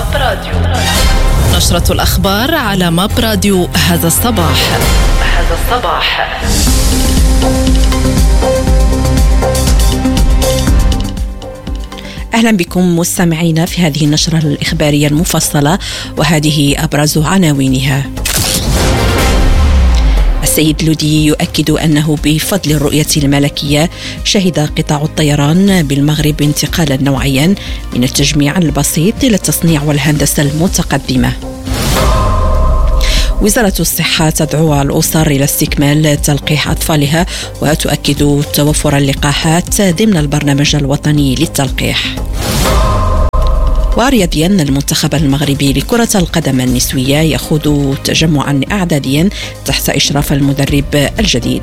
ماب راديو. نشرة الأخبار على ماب راديو هذا الصباح. أهلا بكم مستمعينا في هذه النشرة الإخبارية المفصلة، وهذه أبرز عناوينها. السيد لودي يؤكد أنه بفضل الرؤية الملكية شهد قطاع الطيران بالمغرب انتقالا نوعيا من التجميع البسيط إلى التصنيع والهندسة المتقدمة. وزارة الصحة تدعو الأسر إلى استكمال تلقيح أطفالها وتؤكد توفر اللقاحات ضمن البرنامج الوطني للتلقيح. ورياضيا، المنتخب المغربي لكرة القدم النسوية يخوض تجمعا إعداديا تحت إشراف المدرب الجديد.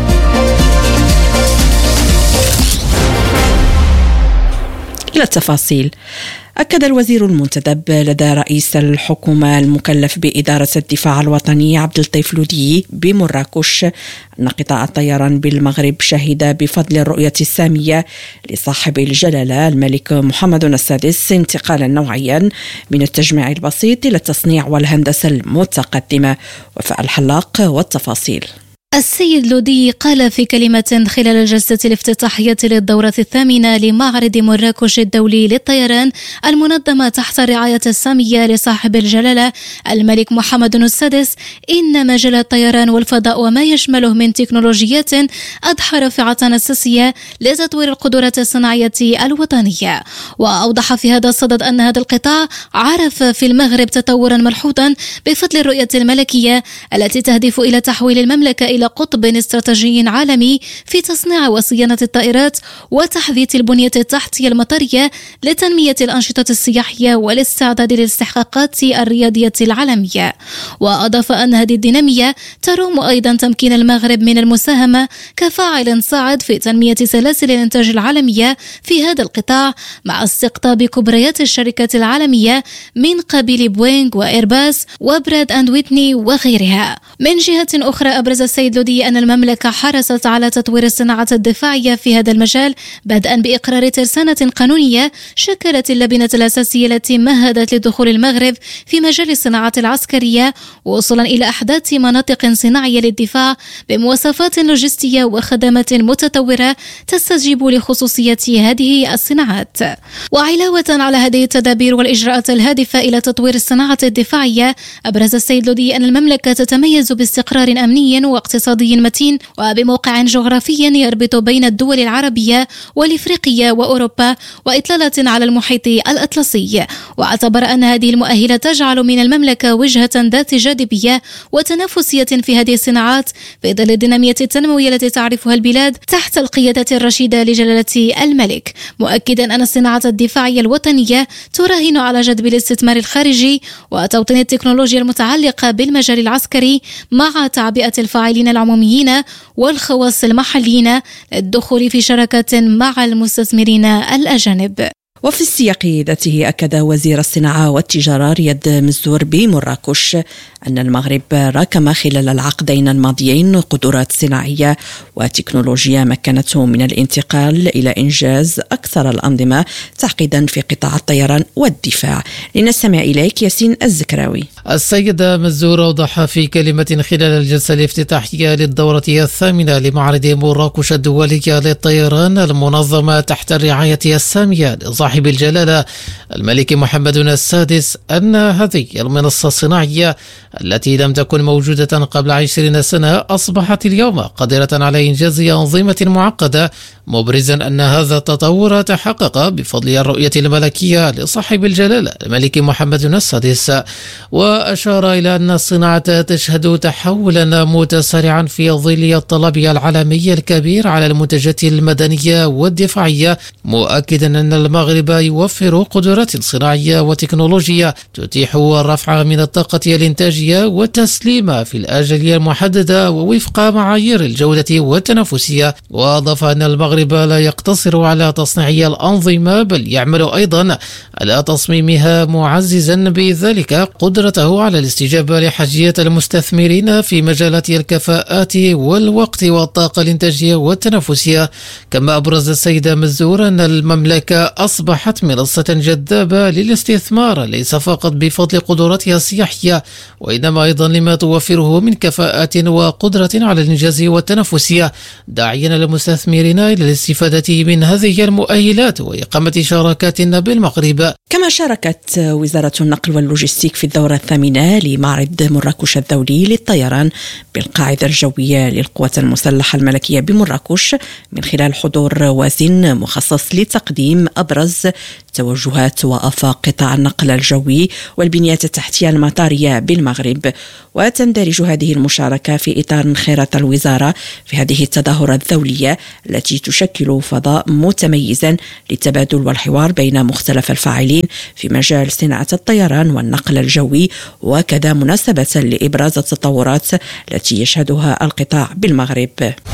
إلى التفاصيل. أكد الوزير المنتدب لدى رئيس الحكومة المكلف بإدارة الدفاع الوطني عبد اللطيف لودي بمراكش أن قطاع الطيران بالمغرب شهد بفضل الرؤية السامية لصاحب الجلالة الملك محمد السادس انتقالا نوعيا من التجميع البسيط إلى التصنيع والهندسة المتقدمة. وفاء الحلاق والتفاصيل. السيد لودي قال في كلمة خلال الجلسة الافتتاحية للدورة الثامنة لمعرض مراكش الدولي للطيران المنظمة تحت الرعاية السامية لصاحب الجلالة الملك محمد السادس إن مجال الطيران والفضاء وما يشمله من تكنولوجيات أضحى رافعة أساسية لتطوير القدرات الصناعية الوطنية. وأوضح في هذا الصدد أن هذا القطاع عرف في المغرب تطورا ملحوظا بفضل الرؤية الملكية التي تهدف إلى تحويل المملكة إلى قطب استراتيجي عالمي في تصنيع وصيانة الطائرات وتحديث البنية التحتية المطرية لتنمية الأنشطة السياحية والاستعداد للاستحقاقات الرياضية العالمية. وأضاف أن هذه الدينامية تروم أيضا تمكين المغرب من المساهمة كفاعل صاعد في تنمية سلاسل الإنتاج العالمية في هذا القطاع مع استقطاب كبريات الشركات العالمية من قبيل بوينغ وإيرباص وبراد أند ويتني وغيرها. من جهة أخرى، أبرز السيد لودي أن المملكة حرصت على تطوير الصناعة الدفاعية في هذا المجال بدءا بإقرار ترسانة قانونية شكلت اللبنة الأساسية التي مهدت لدخول المغرب في مجال الصناعة العسكرية وصولا إلى أحداث مناطق صناعية للدفاع بمواصفات لوجستية وخدمات متطورة تستجيب لخصوصية هذه الصناعات. وعلاوة على هذه التدابير والإجراءات الهادفة إلى تطوير الصناعة الدفاعية، أبرز السيد لودي أن المملكة تتميز باستقرار أمني واقتصادي متين وبموقع جغرافي يربط بين الدول العربية والإفريقية وأوروبا وإطلالة على المحيط الأطلسي. واعتبر أن هذه المؤهلة تجعل من المملكة وجهة ذات جاذبية وتنافسية في هذه الصناعات في ظل الدينامية التنموية التي تعرفها البلاد تحت القيادة الرشيدة لجلالة الملك، مؤكدا أن الصناعة الدفاعية الوطنية تراهن على جذب الاستثمار الخارجي وتوطين التكنولوجيا المتعلقة بالمجال العسكري مع تعبئة الفاعلين العموميين والخواص المحليين للدخول في شراكات مع المستثمرين الأجانب. وفي السياق ذاته أكد وزير الصناعة والتجارة رياض مزدور بمراكش أن المغرب راكم خلال العقدين الماضيين قدرات صناعية وتكنولوجيا مكنته من الانتقال إلى إنجاز أكثر الأنظمة تعقيدا في قطاع الطيران والدفاع. لنستمع إليك ياسين الزكراوي. السيد مزدور أوضح في كلمة خلال الجلسة الافتتاحية للدورة الثامنة لمعرض مراكش الدولي للطيران المنظمة تحت الرعاية السامية صاحب الجلالة الملك محمد السادس أن هذه المنصة الصناعية التي لم تكن موجودة قبل 20 سنة أصبحت اليوم قادرة على إنجاز أنظمة معقدة، مبرزا أن هذا التطور تحقق بفضل الرؤية الملكية لصاحب الجلالة الملك محمد السادس. وأشار إلى أن الصناعة تشهد تحولا متسارعا في ظل الطلب العالمي الكبير على المنتجات المدنية والدفاعية، مؤكدا أن المغرب يوفر قدرات صناعية وتكنولوجيا تتيح الرفع من الطاقة الإنتاجية والتسليم في الآجال المحددة ووفق معايير الجودة والتنافسية. وأضاف أن المغرب المغرب لا يقتصر على تصنيع الأنظمة، بل يعمل أيضا على تصميمها، معززا بذلك قدرته على الاستجابة لحاجية المستثمرين في مجالات الكفاءات والوقت والطاقة الإنتاجية والتنافسية. كما أبرز السيدة مزور أن المملكة أصبحت منصة جذابة للاستثمار، ليس فقط بفضل قدراتها السياحية، وإنما أيضا لما توفره من كفاءات وقدرة على الإنجاز والتنافسية، داعيا المستثمرين إلى الاستفادة من هذه المؤهلات وإقامة شراكات بالمغرب. كما شاركت وزارة النقل واللوجستيك في الدورة الثامنة لمعرض مراكش الدولي للطيران بالقاعدة الجوية للقوات المسلحة الملكية بمراكش، من خلال حضور وازن مخصص لتقديم أبرز توجهات وآفاق قطاع النقل الجوي والبنيات التحتية المطارية بالمغرب. وتندرج هذه المشاركة في إطار انخراط الوزارة في هذه التظاهرات الدولية التي تشكل فضاء متميزا للتبادل والحوار بين مختلف الفاعلين في مجال صناعة الطيران والنقل الجوي، وكذا مناسبة لإبراز التطورات التي يشهدها القطاع بالمغرب.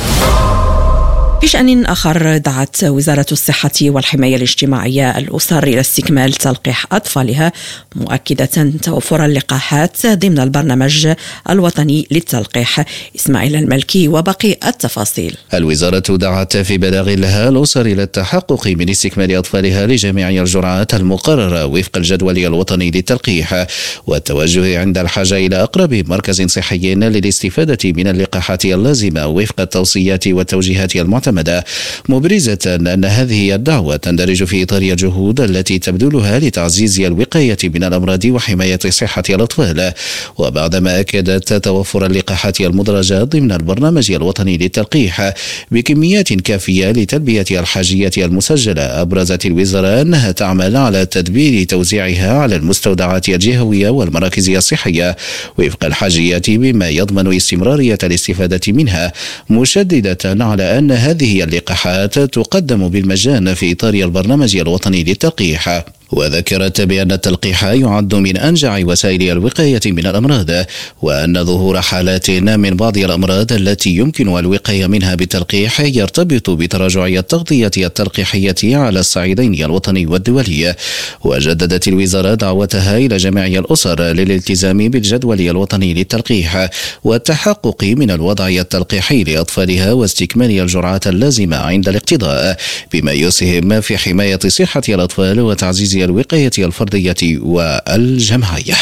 في شأن آخر، دعت وزارة الصحة والحماية الاجتماعية الأسر إلى استكمال تلقيح أطفالها، مؤكدة توفر اللقاحات ضمن البرنامج الوطني للتلقيح. إسماعيل الملكي وباقي التفاصيل. الوزارة دعت في بلاغ لها الأسر إلى التحقق من استكمال أطفالها لجميع الجرعات المقررة وفق الجدول الوطني للتلقيح، والتوجه عند الحاجة إلى أقرب مركز صحي للاستفادة من اللقاحات اللازمة وفق التوصيات والتوجيهات المعتمدة، مبرزة أن هذه الدعوة تندرج في إطار الجهود التي تبذلها لتعزيز الوقاية من الأمراض وحماية صحة الأطفال. وبعدما أكدت توفر اللقاحات المدرجة ضمن البرنامج الوطني للتلقيح بكميات كافية لتلبية الحاجية المسجلة، أبرزت الوزارة أنها تعمل على تدبير توزيعها على المستودعات الجهوية والمراكز الصحية وفق الحاجية، بما يضمن استمرارية الاستفادة منها، مشددة على أن هذه اللقاحات تقدم بالمجان في إطار البرنامج الوطني للتلقيح. وذكرت بأن التلقيح يعد من أنجع وسائل الوقاية من الأمراض، وأن ظهور حالات من بعض الأمراض التي يمكن الوقاية منها بالتلقيح يرتبط بتراجع التغطية التلقيحية على الصعيدين الوطني والدولي. وجددت الوزارة دعوتها إلى جميع الأسر للالتزام بالجدول الوطني للتلقيح والتحقق من الوضع التلقيحي لأطفالها واستكمال الجرعات اللازمة عند الاقتضاء، بما يسهم في حماية صحة الأطفال وتعزيز الوقاية الفردية والجماعية.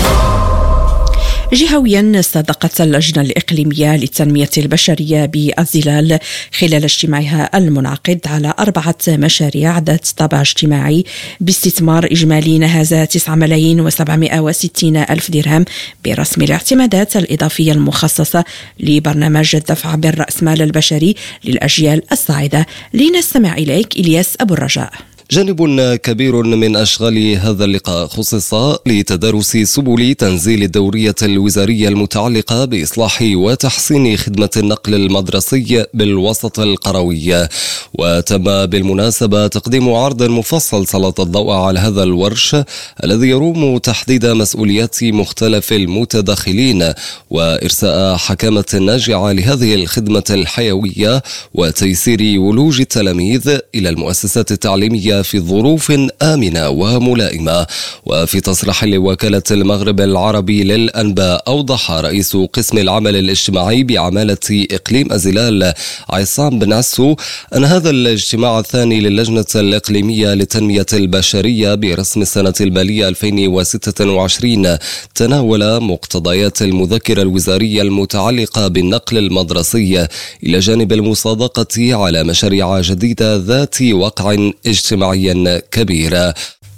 جهويا، صادقت اللجنة الإقليمية للتنمية البشرية بالزلال خلال اجتماعها المنعقد على 4 مشاريع ذات طابع اجتماعي باستثمار إجمالي نهز 9,760,000 درهم برسم الاعتمادات الإضافية المخصصة لبرنامج الدفع بالرأسمال البشري للأجيال الصاعدة. لنستمع إليك إلياس أبو الرجاء. جانب كبير من أشغال هذا اللقاء خصص لتدارس سبل تنزيل الدورية الوزارية المتعلقة بإصلاح وتحسين خدمة النقل المدرسي بالوسط القروي. وتم بالمناسبة تقديم عرض مفصل سلط الضوء على هذا الورش الذي يروم تحديد مسؤوليات مختلف المتداخلين وإرساء حكامة ناجعة لهذه الخدمة الحيوية وتيسير ولوج التلاميذ إلى المؤسسات التعليمية في ظروف آمنة وملائمة. وفي تصريح لوكالة المغرب العربي للأنباء، أوضح رئيس قسم العمل الاجتماعي بعمالة إقليم الزلال عصام بن عسو أن هذا الاجتماع الثاني للجنة الإقليمية للتنمية البشرية برسم السنة المالية 2026 تناول مقتضيات المذكرة الوزارية المتعلقة بالنقل المدرسي إلى جانب المصادقة على مشاريع جديدة ذات وقع اجتماعي كبير.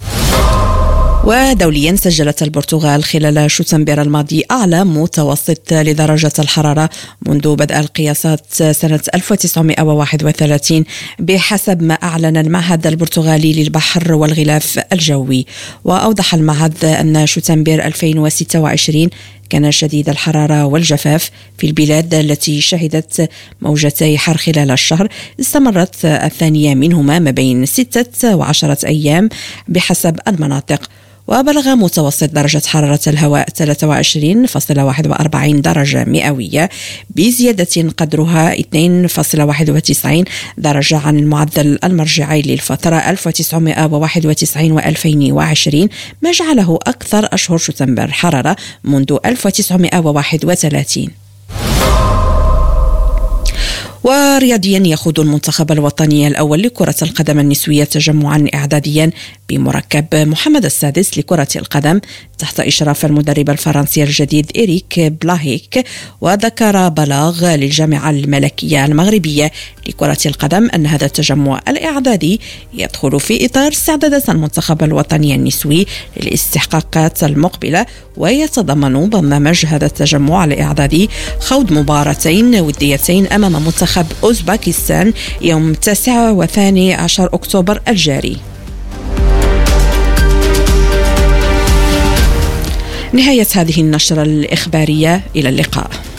ودوليا، سجلت البرتغال خلال شتنبر الماضي أعلى متوسط لدرجة الحرارة منذ بدء القياسات سنة 1931 بحسب ما أعلن المعهد البرتغالي للبحر والغلاف الجوي. وأوضح المعهد أن شتنبر 2026 كان شديد الحرارة والجفاف في البلاد التي شهدت موجتي حر خلال الشهر، استمرت الثانية منهما ما بين 6 و10 أيام بحسب المناطق. وبلغ متوسط درجة حرارة الهواء 23.41 درجة مئوية بزيادة قدرها 2.91 درجة عن المعدل المرجعي للفترة 1991 و2020، ما جعله أكثر أشهر شتنبر حرارة منذ 1931. ورياضيا يخوض المنتخب الوطني الأول لكرة القدم النسوية تجمعا إعداديا بمركب محمد السادس لكرة القدم تحت إشراف المدرب الفرنسي الجديد إريك بلاهيك. وذكر بلاغ للجامعة الملكية المغربية لكرة القدم أن هذا التجمع الإعدادي يدخل في إطار استعدادات المنتخب الوطني النسوي للاستحقاقات المقبلة، ويتضمن برنامج هذا التجمع الإعدادي خوض مباراتين وديتين أمام منتخب أوزباكستان يوم 9 و 12 أكتوبر الجاري. نهاية هذه النشرة الإخبارية، إلى اللقاء.